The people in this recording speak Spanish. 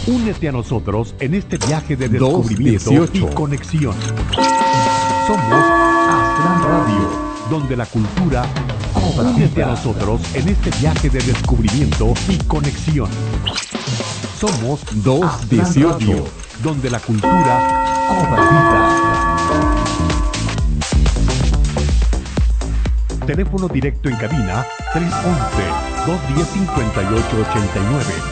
Únete a nosotros en este viaje de descubrimiento 218. y conexión. Somos Astral Radio, donde la cultura... Únete a nosotros en este viaje de descubrimiento y conexión. Somos 218. donde la cultura cobra vida. Teléfono directo en cabina 311-210-5889.